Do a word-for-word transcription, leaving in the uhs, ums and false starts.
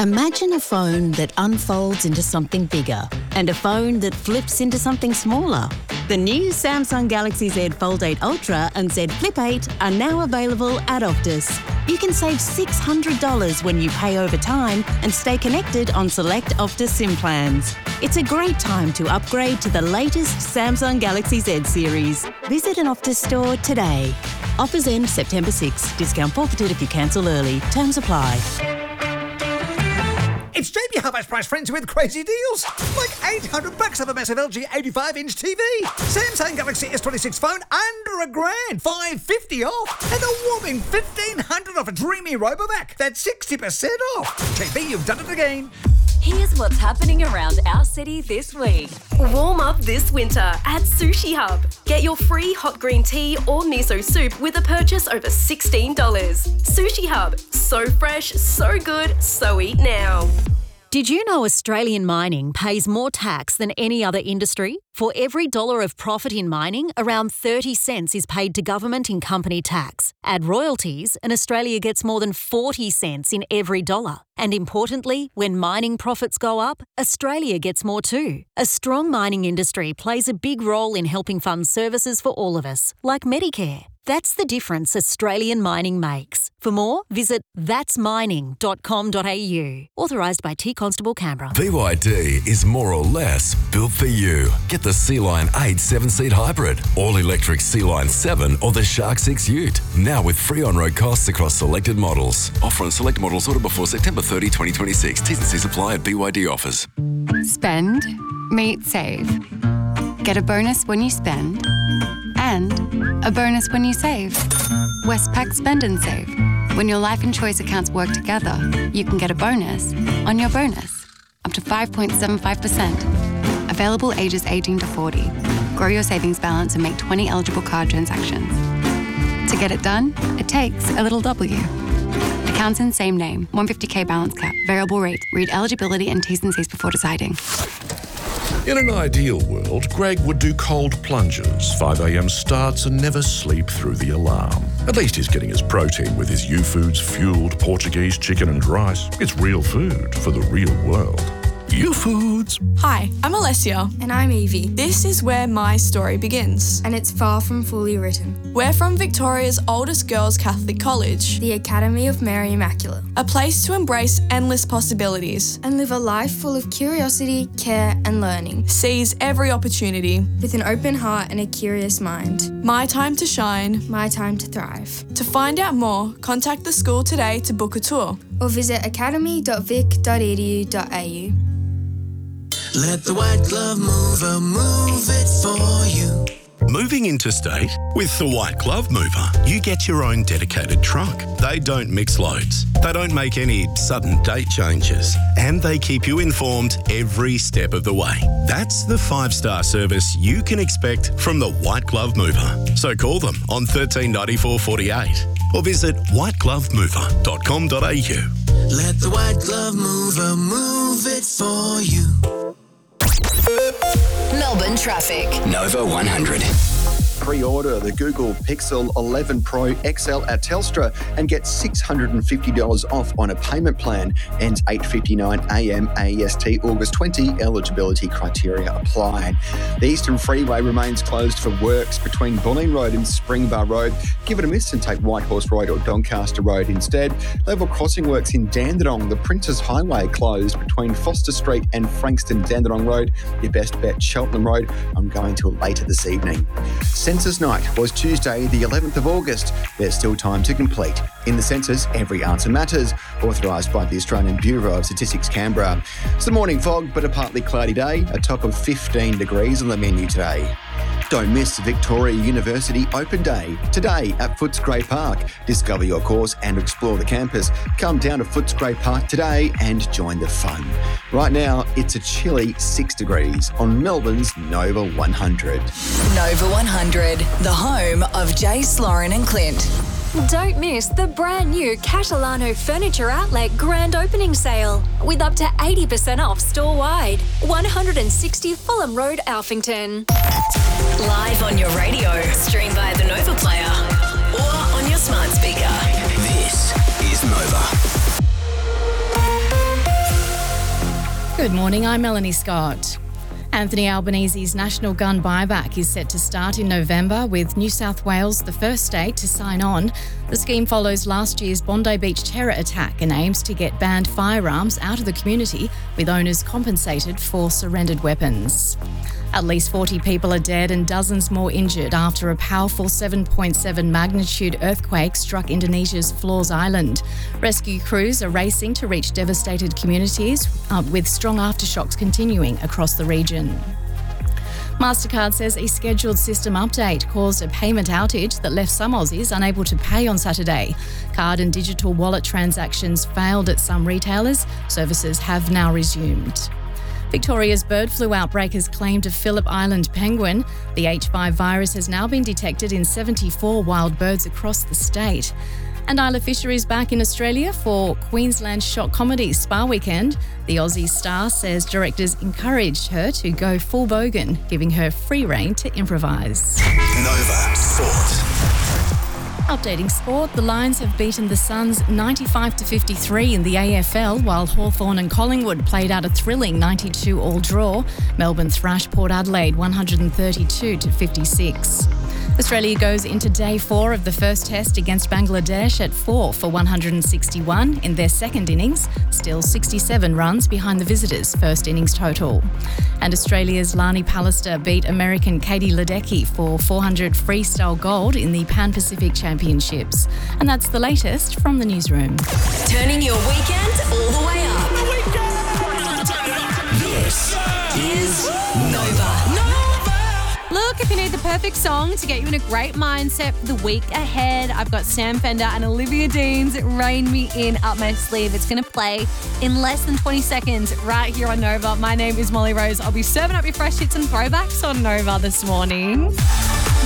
Imagine a phone that unfolds into something bigger and a phone that flips into something smaller. The new Samsung Galaxy Z Fold eight Ultra and Z Flip eight are now available at Optus. You can save six hundred dollars when you pay over time and stay connected on select Optus SIM plans. It's a great time to upgrade to the latest Samsung Galaxy Z series. Visit an Optus store today. Offers end September sixth. Discount forfeited if you cancel early. Terms apply. It's Jamie Half Price Friends with crazy deals. Like eight hundred bucks of a massive L G eighty-five inch T V. Samsung Galaxy S twenty-six phone under a grand. five fifty off. And a whopping fifteen hundred off a dreamy Robovac. That's sixty percent off. T V, you've done it again. Here's what's happening around our city this week. Warm up this winter at Sushi Hub. Get your free hot green tea or miso soup with a purchase over sixteen dollars. Sushi Hub. So fresh, so good, so eat now. Did you know Australian mining pays more tax than any other industry? For every dollar of profit in mining, around thirty cents is paid to government in company tax. Add royalties, and Australia gets more than forty cents in every dollar. And importantly, when mining profits go up, Australia gets more too. A strong mining industry plays a big role in helping fund services for all of us, like Medicare. That's the difference Australian mining makes. For more, visit thats mining dot com dot a u. Authorised by T Constable Canberra. B Y D is more or less built for you. Get the Sea-Line eight seven-seat hybrid, all-electric Sea-Line seven or the Shark six Ute. Now with free on-road costs across selected models. Offer on select models ordered before September thirtieth, twenty twenty-six. T's and C's apply at B Y D offers. Spend, meet, save. Get a bonus when you spend. And a bonus when you save. Westpac Spend and Save. When your life and choice accounts work together, you can get a bonus on your bonus. Up to five point seven five percent. Available ages eighteen to forty. Grow your savings balance and make twenty eligible card transactions. To get it done, it takes a little W. Accounts in same name. one hundred fifty thousand balance cap. Variable rate. Read eligibility and T's and C's before deciding. In an ideal world, Greg would do cold plunges, five a.m. starts and never sleep through the alarm. At least he's getting his protein with his U-Foods fueled Portuguese chicken and rice. It's real food for the real world. U-Foods. Hi, I'm Alessia. And I'm Evie. This is where my story begins. And it's far from fully written. We're from Victoria's oldest girls' Catholic college, the Academy of Mary Immaculate. A place to embrace endless possibilities. And live a life full of curiosity, care and learning. Seize every opportunity. With an open heart and a curious mind. My time to shine. My time to thrive. To find out more, contact the school today to book a tour. Or visit academy dot vic dot e d u dot a u. Let the White Glove Mover move it for you. Moving interstate? With the White Glove Mover, you get your own dedicated truck. They don't mix loads. They don't make any sudden date changes. And they keep you informed every step of the way. That's the five-star service you can expect from the White Glove Mover. So call them on thirteen ninety-four forty-eight or visit white glove mover dot com dot a u. Let the White Glove Mover move it for you. Melbourne traffic. Nova one hundred. Pre-order the Google Pixel eleven Pro X L at Telstra and get six hundred fifty dollars off on a payment plan. Ends eight fifty-nine a m A E S T August twentieth. Eligibility criteria apply. The Eastern Freeway remains closed for works between Bulleen Road and Springbar Road. Give it a miss and take Whitehorse Road or Doncaster Road instead. Level crossing works in Dandenong. The Princes Highway closed between Foster Street and Frankston Dandenong Road. Your best bet, Cheltenham Road. I'm going to later this evening. Census night was Tuesday, the eleventh of August. There's still time to complete. In the census, every answer matters. Authorised by the Australian Bureau of Statistics, Canberra. It's a morning fog, but a partly cloudy day. A top of fifteen degrees on the menu today. Don't miss Victoria University Open Day today at Footscray Park. Discover your course and explore the campus. Come down to Footscray Park today and join the fun. Right now, it's a chilly six degrees on Melbourne's Nova one hundred. Nova one hundred, the home of Jace, Lauren and Clint. Don't miss the brand new Catalano Furniture Outlet grand opening sale with up to eighty percent off store-wide. one sixty Fulham Road, Alphington. Live on your radio, stream via the Nova Player or on your smart speaker. This is Nova. Good morning, I'm Melanie Scott. Anthony Albanese's national gun buyback is set to start in November, with New South Wales the first state to sign on. The scheme follows last year's Bondi Beach terror attack and aims to get banned firearms out of the community, with owners compensated for surrendered weapons. At least forty people are dead and dozens more injured after a powerful seven point seven magnitude earthquake struck Indonesia's Flores Island. Rescue crews are racing to reach devastated communities, uh, with strong aftershocks continuing across the region. Mastercard says a scheduled system update caused a payment outage that left some Aussies unable to pay on Saturday. Card and digital wallet transactions failed at some retailers. Services have now resumed. Victoria's bird flu outbreak has claimed a Phillip Island penguin. The H five virus has now been detected in seventy-four wild birds across the state. And Isla Fisher is back in Australia for Queensland's shock comedy Spa Weekend. The Aussie star says directors encouraged her to go full bogan, giving her free rein to improvise. Nova Sport. Updating sport, the Lions have beaten the Suns ninety-five to fifty-three in the A F L, while Hawthorn and Collingwood played out a thrilling ninety-two all draw. Melbourne thrashed Port Adelaide one thirty-two to fifty-six. Australia goes into day four of the first test against Bangladesh at four for one sixty-one in their second innings, still sixty-seven runs behind the visitors' first innings total. And Australia's Lani Pallister beat American Katie Ledecky for four hundred freestyle gold in the Pan-Pacific Championships. And that's the latest from the newsroom. Turning your weekend all the way up. This is Nova. Look, if you need the perfect song to get you in a great mindset for the week ahead, I've got Sam Fender and Olivia Dean's Rain Me In up my sleeve. It's going to play in less than twenty seconds right here on Nova. My name is Molly Rose. I'll be serving up your fresh hits and throwbacks on Nova this morning.